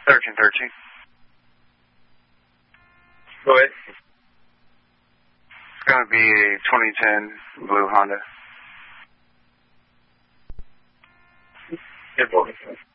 1313. Go ahead. It's going to be a 2010 blue Honda. Good morning.